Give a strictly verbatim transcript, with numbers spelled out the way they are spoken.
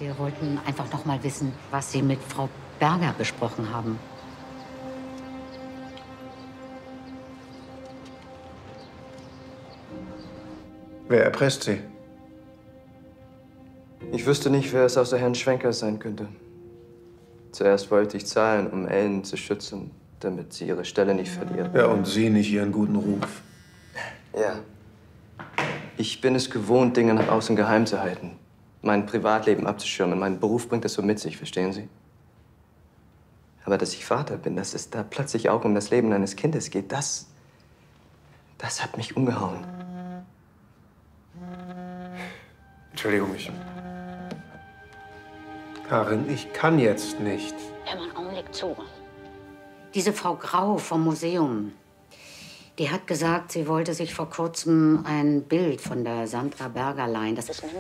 Wir wollten einfach noch mal wissen, was Sie mit Frau Berger besprochen haben. Wer erpresst Sie? Ich wüsste nicht, wer es außer Herrn Schwenker sein könnte. Zuerst wollte ich zahlen, um Ellen zu schützen, damit sie ihre Stelle nicht verliert. Ja, und Sie nicht Ihren guten Ruf. Ja. Ich bin es gewohnt, Dinge nach außen geheim zu halten. Mein Privatleben abzuschirmen. Mein Beruf bringt das so mit sich, verstehen Sie? Aber dass ich Vater bin, dass es da plötzlich auch um das Leben eines Kindes geht, das... das hat mich umgehauen. Entschuldigung, ich... Karin, ich kann jetzt nicht. Hör mal einen Augenblick zu. Diese Frau Grau vom Museum, die hat gesagt, sie wollte sich vor kurzem ein Bild von der Sandra Berger leihen. Das ist